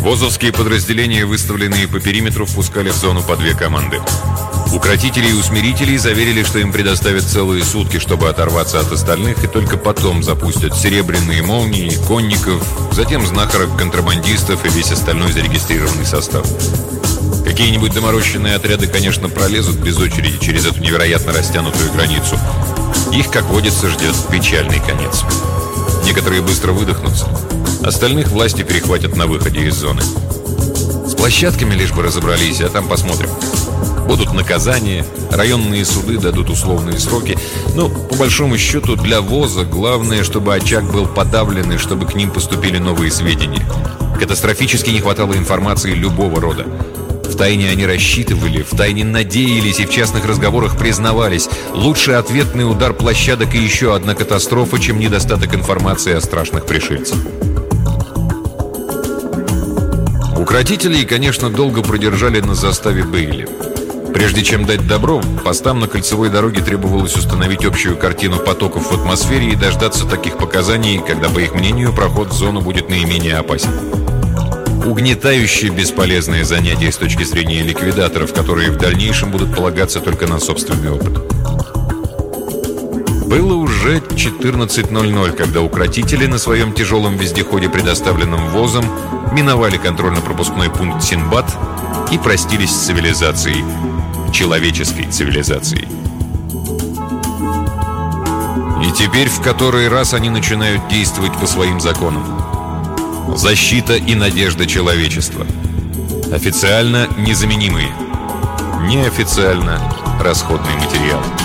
Возовские подразделения, выставленные по периметру, впускали в зону по 2 команды. Укротители и усмирители заверили, что им предоставят целые сутки, чтобы оторваться от остальных, и только потом запустят серебряные молнии, конников, затем знахарок, контрабандистов и весь остальной зарегистрированный состав. Какие-нибудь доморощенные отряды, конечно, пролезут без очереди через эту невероятно растянутую границу. Их, как водится, ждет печальный конец. Некоторые быстро выдохнутся. Остальных власти перехватят на выходе из зоны. С площадками лишь бы разобрались, а там посмотрим. Будут наказания, районные суды дадут условные сроки. Но, по большому счету, для ВОЗа главное, чтобы очаг был подавлен и чтобы к ним поступили новые сведения. Катастрофически не хватало информации любого рода. Втайне они рассчитывали, втайне надеялись и в частных разговорах признавались: лучше ответный удар площадок и еще одна катастрофа, чем недостаток информации о страшных пришельцах. Укротителей, конечно, долго продержали на заставе Бейли. Прежде чем дать добро, постам на кольцевой дороге требовалось установить общую картину потоков в атмосфере и дождаться таких показаний, когда, по их мнению, проход в зону будет наименее опасен. Угнетающее бесполезное занятие с точки зрения ликвидаторов, которые в дальнейшем будут полагаться только на собственный опыт. Было уже 14:00, когда укротители на своем тяжелом вездеходе, предоставленном ВОЗом, миновали контрольно-пропускной пункт Синбад и простились с цивилизацией, человеческой цивилизацией. И теперь в который раз они начинают действовать по своим законам. Защита и надежда человечества. Официально незаменимые. Неофициально расходный материал.